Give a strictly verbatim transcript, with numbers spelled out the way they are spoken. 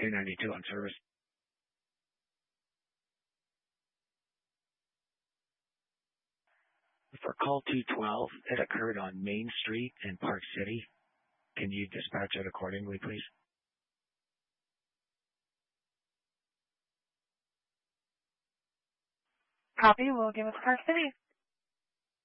two ninety-two on service. For call two twelve, it occurred on Main Street in Park City. Can you dispatch it accordingly, please? Copy. We'll give us Park City.